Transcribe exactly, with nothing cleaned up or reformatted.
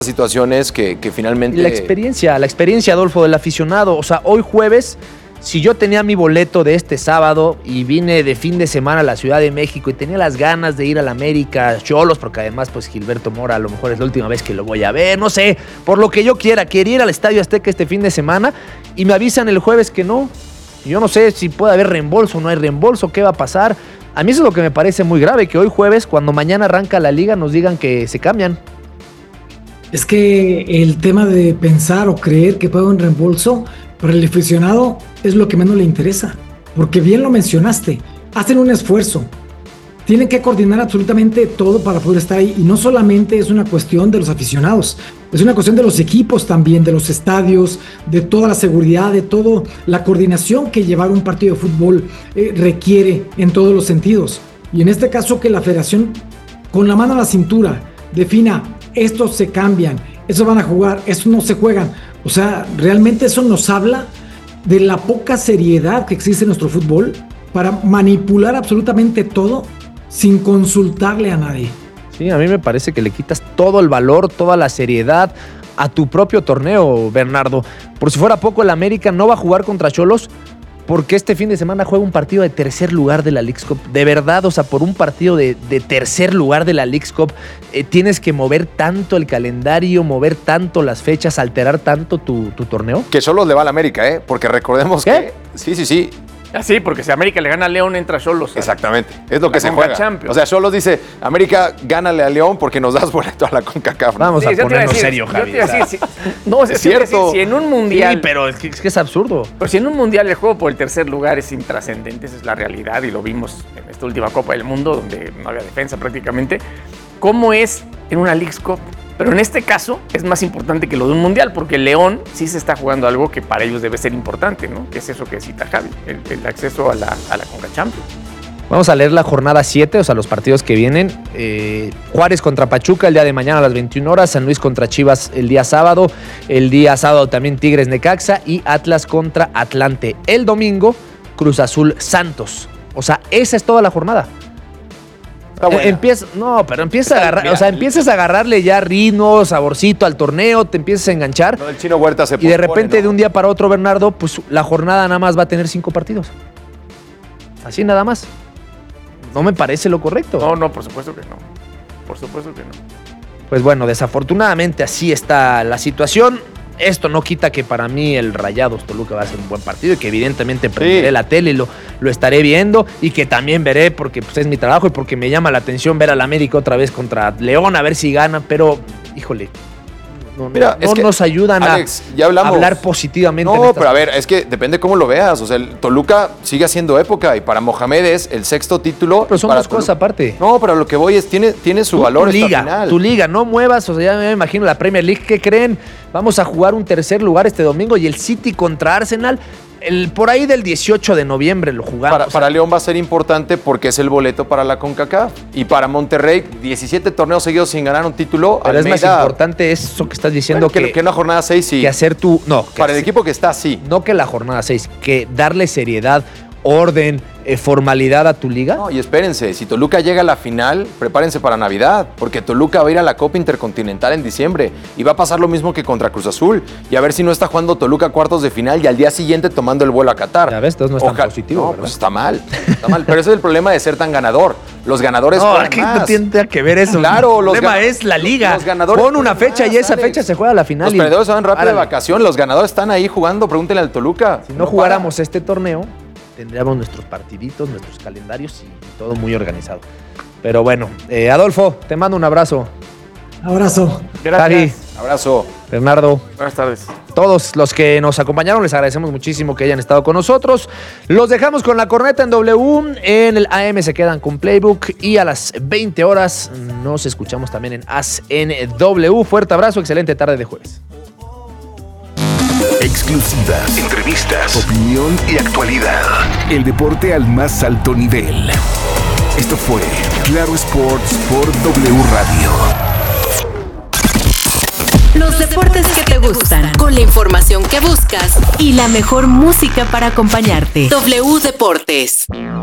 situaciones que, que finalmente... La experiencia, la experiencia, Adolfo, del aficionado. O sea, hoy jueves, si yo tenía mi boleto de este sábado y vine de fin de semana a la Ciudad de México y tenía las ganas de ir a la América, Xolos, porque además, pues, Gilberto Mora a lo mejor es la última vez que lo voy a ver, no sé, por lo que yo quiera, quería ir al Estadio Azteca este fin de semana y me avisan el jueves que no. Yo no sé si puede haber reembolso o no hay reembolso, qué va a pasar. A mí eso es lo que me parece muy grave, que hoy jueves, cuando mañana arranca la liga, nos digan que se cambian. Es que el tema de pensar o creer que puede haber un reembolso para el aficionado es lo que menos le interesa. Porque bien lo mencionaste, hacen un esfuerzo, tienen que coordinar absolutamente todo para poder estar ahí. Y no solamente es una cuestión de los aficionados, es una cuestión de los equipos también, de los estadios, de toda la seguridad, de toda la coordinación que llevar un partido de fútbol eh, requiere en todos los sentidos. Y en este caso que la federación, con la mano a la cintura, defina: estos se cambian, estos van a jugar, estos no se juegan. O sea, realmente eso nos habla de la poca seriedad que existe en nuestro fútbol para manipular absolutamente todo sin consultarle a nadie. Sí, a mí me parece que le quitas todo el valor, toda la seriedad a tu propio torneo, Bernardo. Por si fuera poco, el América no va a jugar contra Xolos porque este fin de semana juega un partido de tercer lugar de la Leagues Cup. De verdad, o sea, por un partido de, de tercer lugar de la Leagues Cup, eh, tienes que mover tanto el calendario, mover tanto las fechas, alterar tanto tu, tu torneo. Que Xolos le va al América, ¿eh? Porque recordemos ¿Qué? que... Sí, sí, sí. Ah, sí, porque si América le gana a León, entra Xolos. Exactamente, es lo La que se Conca juega. Champions. O sea, Xolos dice, América, gánale a León porque nos das boleto a la CONCACAF. Vamos Sí, a yo te iba a ponernos decir, serio, yo te Javi. iba a decir, si- no, Es si te iba a cierto. decir, si en un mundial... Sí, pero es que, es que es absurdo. Pero si en un mundial el juego por el tercer lugar es intrascendente, esa es la realidad y lo vimos en esta última Copa del Mundo donde no había defensa prácticamente. ¿Cómo es en una Leagues Cup? Pero en este caso es más importante que lo de un mundial porque León sí se está jugando algo que para ellos debe ser importante, ¿no? Que es eso que cita Javi, el, el acceso a la, a la Conca Champions. Vamos a leer la jornada siete, o sea, los partidos que vienen. Eh, Juárez contra Pachuca el día de mañana a las veintiuna horas, San Luis contra Chivas el día sábado, el día sábado también Tigres Necaxa y Atlas contra Atlante. El domingo, Cruz Azul Santos. O sea, esa es toda la jornada. Eh, empieza, no, pero empieza a agarrar, Mira, o sea, empiezas a agarrarle ya ritmo, saborcito al torneo, te empiezas a enganchar. No, el Chino Huerta se Y de pospone, repente, ¿no? de un día para otro, Bernardo, pues la jornada nada más va a tener cinco partidos. Así nada más. No me parece lo correcto. No, no, por supuesto que no. Por supuesto que no. Pues bueno, desafortunadamente así está la situación. Esto no quita que para mí el Rayados Toluca va a ser un buen partido y que evidentemente prenderé Sí. la tele y lo, lo estaré viendo y que también veré porque pues, es mi trabajo y porque me llama la atención ver al América otra vez contra León a ver si gana, pero híjole, no, Mira, no, es no que, nos ayudan Alex, a ya hablamos. hablar positivamente. en No, estas pero a ver, es que depende cómo lo veas. O sea, el Toluca sigue haciendo época y para Mohamed es el sexto título. Pero son para dos cosas Toluca. aparte. No, pero lo que voy es, tiene, tiene su Tu- valor tu esta liga, final. tu liga, no muevas, o sea, ya me imagino la Premier League, ¿qué creen? Vamos a jugar un tercer lugar este domingo y el City contra Arsenal, el, por ahí del dieciocho de noviembre lo jugamos. Para, o sea, para León va a ser importante porque es el boleto para la CONCACAF. Y para Monterrey, diecisiete torneos seguidos sin ganar un título. pero es más Almeida, importante eso que estás diciendo bueno, que, que, que una jornada seis sí. que hacer tu... No, que Para el hacer- equipo que está así. no que la jornada seis, que darle seriedad, orden, eh, formalidad a tu liga. No, y espérense, si Toluca llega a la final, prepárense para Navidad, porque Toluca va a ir a la Copa Intercontinental en diciembre y va a pasar lo mismo que contra Cruz Azul. Y a ver si no está jugando Toluca cuartos de final y al día siguiente tomando el vuelo a Qatar. Ya ves, entonces no es tan Ojalá- positivo, No, ¿verdad? pues está mal, está mal. Pero ese es el problema de ser tan ganador. Los ganadores No, juegan aquí más. no tiene nada que ver eso. Claro, los el problema gana- es la liga. los ganadores Pon una juegan fecha más, y esa Alex. fecha se juega a la final. Los y- perdedores se van rápido de Párale. vacación, los ganadores están ahí jugando, pregúntenle al Toluca. Si no jugáramos este torneo, tendríamos nuestros partiditos, nuestros calendarios y todo muy organizado. Pero bueno, eh, Adolfo, te mando un abrazo. Abrazo. Javi, Abrazo. Bernardo, Buenas tardes. todos los que nos acompañaron, les agradecemos muchísimo que hayan estado con nosotros. Los dejamos con la corneta en W, en el A M se quedan con Playbook y a las veinte horas nos escuchamos también en As en W. Fuerte abrazo, excelente tarde de jueves. Exclusivas, entrevistas, opinión y actualidad. El deporte al más alto nivel. Esto fue Claro Sports por W Radio. Los deportes que te gustan, con la información que buscas y la mejor música para acompañarte. W Deportes.